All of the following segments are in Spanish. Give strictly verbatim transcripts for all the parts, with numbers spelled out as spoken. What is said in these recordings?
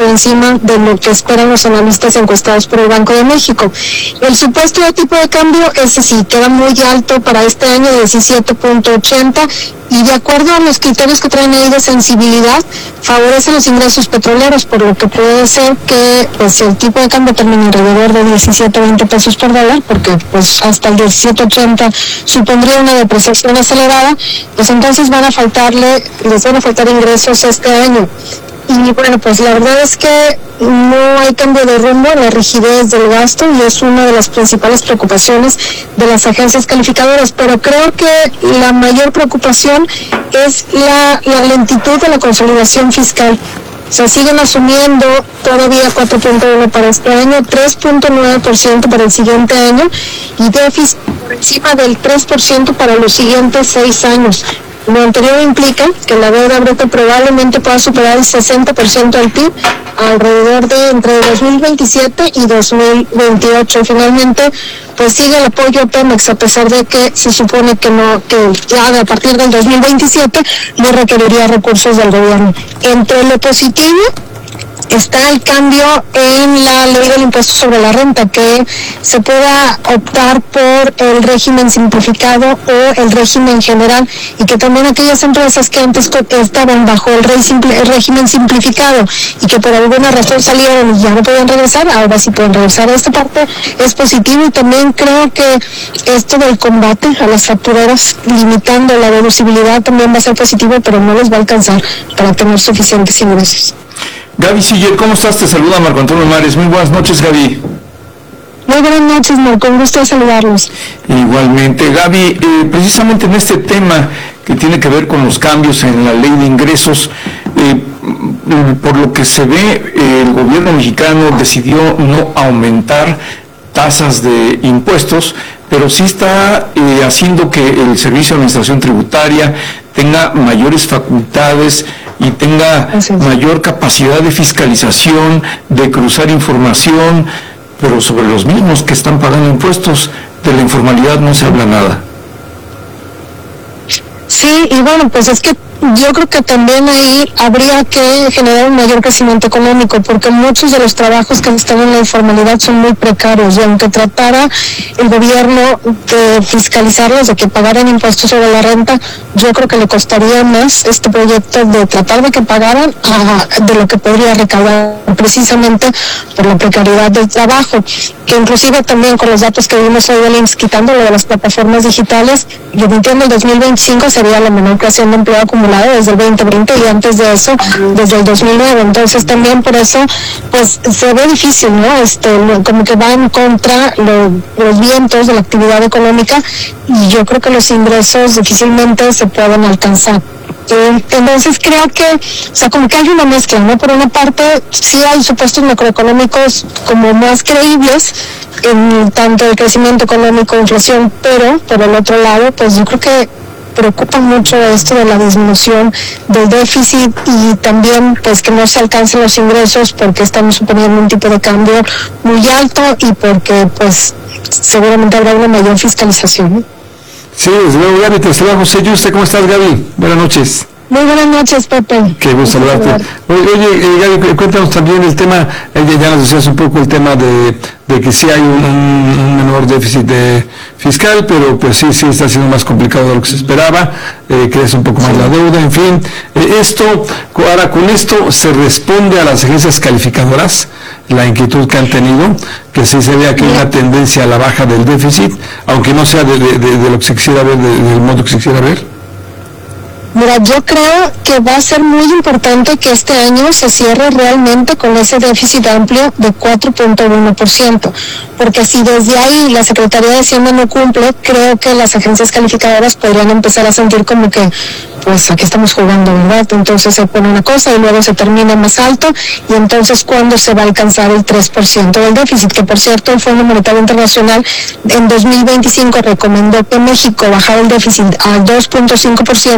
encima de lo que esperan los analistas encuestados por el Banco de México. El supuesto de tipo de cambio, ese sí, queda muy alto para este año, diecisiete punto ochenta, y de acuerdo a los criterios que traen ahí de sensibilidad, favorece los ingresos petroleros, por lo que puede ser que pues el tipo de cambio termine alrededor de diecisiete a veinte pesos por dólar, porque pues hasta el diecisiete ochenta supondría una depreciación acelerada, pues entonces van a faltarle, les van a faltar ingresos este año. Y bueno, pues la verdad es que no hay cambio de rumbo en la rigidez del gasto y es una de las principales preocupaciones de las agencias calificadoras, pero creo que la mayor preocupación es la, la lentitud de la consolidación fiscal. O sea, siguen asumiendo todavía cuatro punto uno para este año, tres punto nueve por ciento para el siguiente año y déficit por encima del tres por ciento para los siguientes seis años. Lo anterior implica que la deuda bruta probablemente pueda superar el sesenta por ciento del P I B alrededor de entre dos mil veintisiete y dos mil veintiocho. Finalmente, pues sigue el apoyo a Pemex, a pesar de que se supone que no, que ya a partir del dos mil veintisiete no requeriría recursos del gobierno. Entre lo positivo está el cambio en la ley del impuesto sobre la renta, que se pueda optar por el régimen simplificado o el régimen general, y que también aquellas empresas que antes estaban bajo el, rey simple, el régimen simplificado y que por alguna razón salieron y ya no podían regresar, ahora sí pueden regresar. Esta parte es positivo, y también creo que esto del combate a las factureras, limitando la deducibilidad, también va a ser positivo, pero no les va a alcanzar para tener suficientes ingresos. Gaby Siller, ¿cómo estás? Te saluda Marco Antonio Mares. Muy buenas noches, Gaby. Muy buenas noches, Marco. Un gusto saludarlos. Igualmente. Gaby, eh, precisamente en este tema que tiene que ver con los cambios en la ley de ingresos, eh, por lo que se ve, eh, el gobierno mexicano decidió no aumentar tasas de impuestos, pero sí está eh, haciendo que el Servicio de Administración Tributaria tenga mayores facultades y tenga mayor capacidad de fiscalización, de cruzar información, pero sobre los mismos que están pagando impuestos. De la informalidad no se habla nada. Sí, y bueno, pues es que yo creo que también ahí habría que generar un mayor crecimiento económico, porque muchos de los trabajos que están en la informalidad son muy precarios, y aunque tratara el gobierno de fiscalizarlos, de que pagaran impuestos sobre la renta, yo creo que le costaría más este proyecto de tratar de que pagaran uh, de lo que podría recaudar, precisamente por la precariedad del trabajo, que inclusive también con los datos que vimos hoy del I M S S, quitando lo de las plataformas digitales, yo entiendo el dos mil veinticinco sería la menor creación de empleo acumulado desde el veinte veinte, y antes de eso desde el dos mil nueve. Entonces también por eso pues se ve difícil, ¿no? Este, como que va en contra lo, los vientos de la actividad económica, y yo creo que los ingresos difícilmente se pueden alcanzar. Eh, entonces creo que, o sea, como que hay una mezcla, ¿no? Por una parte sí hay supuestos macroeconómicos como más creíbles en tanto el crecimiento económico e inflación, pero por el otro lado pues yo creo que preocupa mucho esto de la disminución del déficit, y también pues que no se alcancen los ingresos porque estamos suponiendo un tipo de cambio muy alto y porque pues seguramente habrá una mayor fiscalización, ¿no? Sí, desde luego, Gaby. Te saluda José Yuste. ¿Cómo estás, Gaby? Buenas noches. Muy buenas noches, Pepe. Qué gusto saludarte. Oye, oye eh, Gaby, cuéntanos también el tema, eh, ya nos decías un poco el tema de, de que sí hay un, un menor déficit de fiscal, pero pues sí, sí está siendo más complicado de lo que se esperaba, eh, crece un poco más la deuda, en fin. Eh, esto, ahora con esto se responde a las agencias calificadoras, la inquietud que han tenido, que sí se ve aquí una tendencia a la baja del déficit, aunque no sea de, de, de, de lo que se quisiera ver, de, del modo que se quisiera ver. Mira, yo creo que va a ser muy importante que este año se cierre realmente con ese déficit amplio de cuatro punto uno por ciento, porque si desde ahí la Secretaría de Hacienda no cumple, creo que las agencias calificadoras podrían empezar a sentir como que, pues aquí estamos jugando, ¿verdad? Entonces se pone una cosa y luego se termina más alto, y entonces ¿cuándo se va a alcanzar el tres por ciento del déficit? Que por cierto el Fondo Monetario Internacional en dos mil veinticinco recomendó que México bajara el déficit al dos punto cinco por ciento,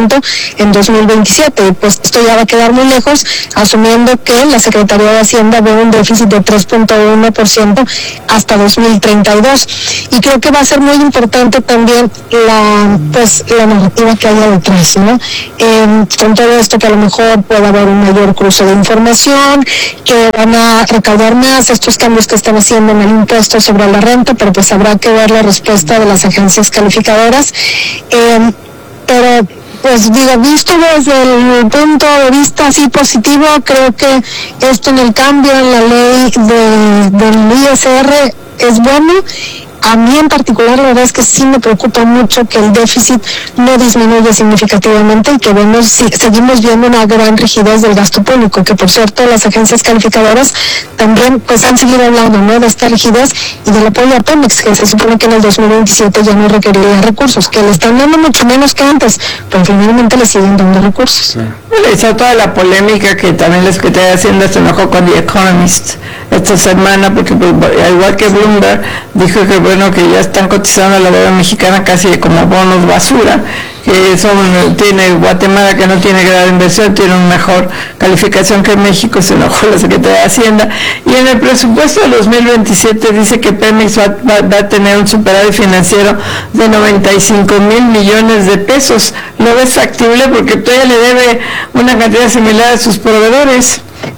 en dos mil veintisiete. Pues esto ya va a quedar muy lejos, asumiendo que la Secretaría de Hacienda ve un déficit de tres punto uno por ciento hasta dos mil treinta y dos. Y creo que va a ser muy importante también la pues la narrativa que haya detrás, ¿no? Eh, con todo esto que a lo mejor puede haber un mayor cruce de información, que van a recaudar más estos cambios que están haciendo en el impuesto sobre la renta, pero pues habrá que ver la respuesta de las agencias calificadoras. Eh, pero pues digo, visto desde el punto de vista así positivo, creo que esto en el cambio en la ley de, del I S R es bueno. A mí en particular la verdad es que sí me preocupa mucho que el déficit no disminuya significativamente y que vemos, si, seguimos viendo una gran rigidez del gasto público, que por cierto las agencias calificadoras también pues han seguido hablando, ¿no?, de esta rigidez y del apoyo a Pemex, que se supone que en el dos mil veintisiete ya no requeriría recursos, que le están dando mucho menos que antes, pero finalmente le siguen dando recursos. Bueno, hizo toda la polémica que también la Secretaría de Hacienda se enojó con The Economist esta semana, porque pues, igual que Bloomberg dijo que bueno que ya están cotizando la deuda mexicana casi como bonos basura, que son, tiene Guatemala, que no tiene grado de inversión, tiene una mejor calificación que México, se enojó la Secretaría de Hacienda. Y en el presupuesto de dos mil veintisiete dice que Pemex va, va, va a tener un superávit financiero de noventa y cinco mil millones de pesos. ¿Lo ves factible? Porque todavía le debe una cantidad similar a sus proveedores.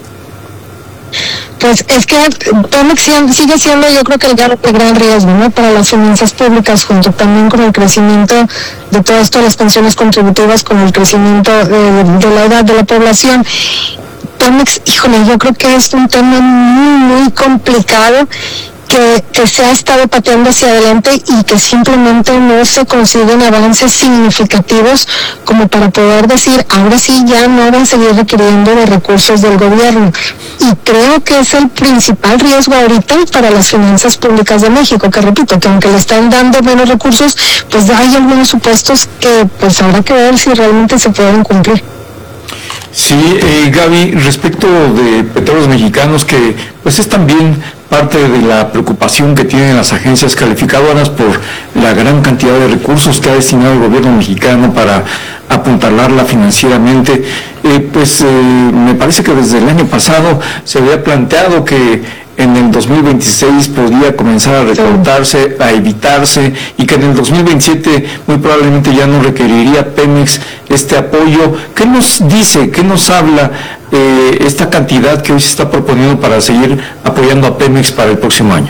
Pues es que Pemex sigue siendo, yo creo que el gran, el gran riesgo, ¿no?, para las finanzas públicas, junto también con el crecimiento de todo esto, las pensiones contributivas, con el crecimiento de, de la edad de la población. Pemex, híjole, yo creo que es un tema muy, muy complicado, que, que se ha estado pateando hacia adelante y que simplemente no se consiguen avances significativos como para poder decir, ahora sí ya no van a seguir requiriendo de recursos del gobierno. Y creo que es el principal riesgo ahorita para las finanzas públicas de México, que repito, que aunque le están dando menos recursos, pues hay algunos supuestos que pues habrá que ver si realmente se pueden cumplir. Sí, eh, Gaby, respecto de Petróleos Mexicanos, que pues es también parte de la preocupación que tienen las agencias calificadoras por la gran cantidad de recursos que ha destinado el gobierno mexicano para apuntalarla financieramente, eh, pues eh, me parece que desde el año pasado se había planteado que en el dos mil veintiséis podía comenzar a recortarse, a evitarse, y que en el dos mil veintisiete muy probablemente ya no requeriría Pemex este apoyo. ¿Qué nos dice, qué nos habla eh, esta cantidad que hoy se está proponiendo para seguir apoyando a Pemex para el próximo año?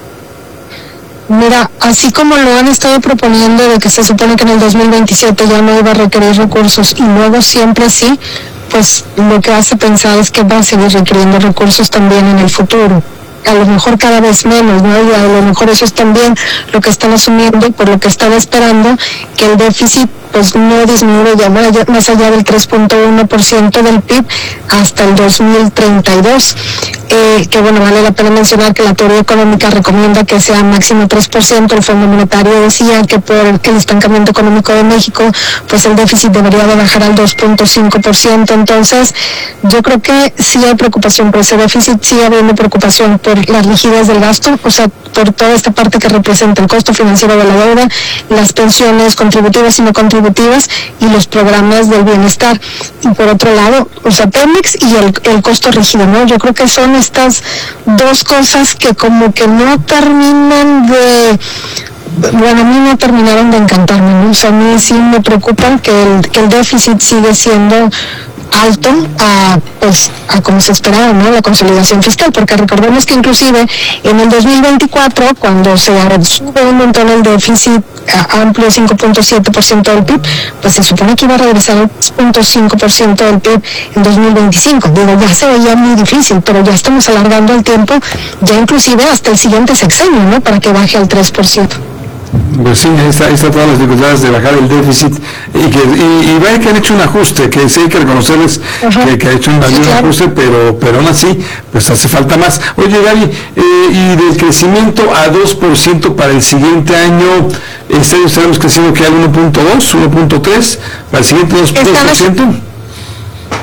Mira, así como lo han estado proponiendo de que se supone que en el dos mil veintisiete ya no iba a requerir recursos y luego siempre sí, pues lo que hace pensar es que va a seguir requiriendo recursos también en el futuro. A lo mejor cada vez menos, ¿no? Y a lo mejor eso es también lo que están asumiendo, por lo que están esperando, que el déficit pues no disminuya más allá del tres punto uno por ciento del P I B hasta el dos mil treinta y dos. Eh, que bueno, vale la pena mencionar que la teoría económica recomienda que sea máximo tres por ciento, el Fondo Monetario decía que por el estancamiento económico de México, pues el déficit debería de bajar al dos punto cinco por ciento, entonces yo creo que sí hay preocupación por ese déficit, sí habiendo preocupación por las rigidez del gasto, o sea, por toda esta parte que representa el costo financiero de la deuda, las pensiones contributivas y no contributivas y los programas del bienestar. Y por otro lado, o sea, Pemex y el, el costo rígido, ¿no? Yo creo que son estas dos cosas que como que no terminan de... Bueno, a mí no terminaron de encantarme, ¿no? O sea, a mí sí me preocupa que el, que el déficit sigue siendo alto a, pues, a como se esperaba, ¿no?, la consolidación fiscal, porque recordemos que inclusive en el dos mil veinticuatro, cuando se sube un montón el déficit a amplio cinco punto siete por ciento del P I B, pues se supone que iba a regresar al tres punto cinco por ciento del P I B en dos mil veinticinco. Digo, ya se veía muy difícil, pero ya estamos alargando el tiempo, ya inclusive hasta el siguiente sexenio, ¿no?, para que baje al tres por ciento. Pues sí, ahí está, ahí está todas las dificultades de bajar el déficit y que y, y vaya que han hecho un ajuste, que sí hay que reconocerles que, que ha hecho un, sí, un claro. ajuste, pero pero aún así, pues hace falta más. Oye, Gaby, eh, y del crecimiento a dos por ciento para el siguiente año, este año estaremos creciendo que al uno punto dos, uno punto tres, para el siguiente dos por ciento.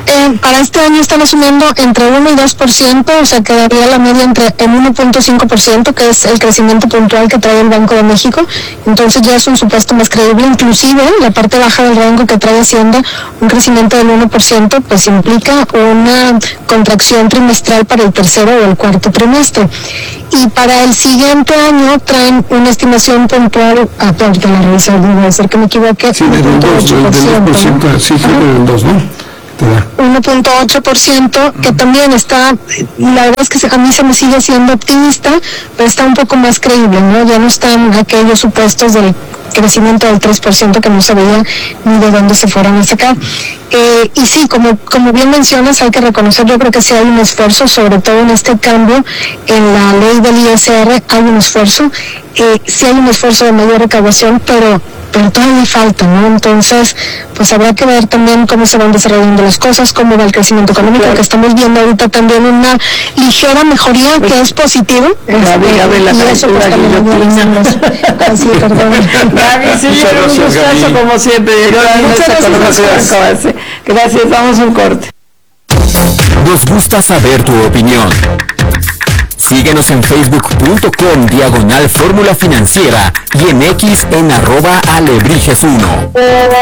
Eh, para este año están asumiendo entre uno y dos por ciento, o sea, quedaría la media entre el uno punto cinco por ciento, que es el crecimiento puntual que trae el Banco de México. Entonces ya es un supuesto más creíble. Inclusive la parte baja del rango que trae Hacienda, un crecimiento del uno por ciento, pues implica una contracción trimestral para el tercero o el cuarto trimestre. Y para el siguiente año traen una estimación puntual, ah, ahorita la revisar, debe ser que me equivoqué, sí, del dos por ciento, ¿no? Sí, sí, del dos, ¿no? uno punto ocho por ciento, que también está, la verdad es que a mí se me sigue siendo optimista, pero está un poco más creíble, ¿no? Ya no están aquellos supuestos del crecimiento del tres por ciento que no se veía ni de dónde se fueran a sacar. Eh, y sí, como, como bien mencionas, hay que reconocer, yo creo que sí hay un esfuerzo, sobre todo en este cambio en la ley del I S R, hay un esfuerzo, eh, sí hay un esfuerzo de mayor recaudación, pero pero todavía falta, ¿no? Entonces, pues habrá que ver también cómo se van desarrollando las cosas, cómo va el crecimiento económico, claro. Que estamos viendo ahorita también una ligera mejoría, pues, que es positivo. Gaby, Gaby, la y eso pues también lo vimos. Así, perdón. Gaby, sí, un gustazo como siempre. Muchas gracias. Gracias, damos un corte. Nos gusta saber tu opinión. Síguenos en facebook.com diagonal fórmula financiera y en X en arroba alebrijes uno.